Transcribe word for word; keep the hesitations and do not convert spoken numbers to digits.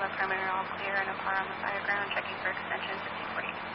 Bravo perimeter all clear and a car on the fire ground checking for extension fifty forty.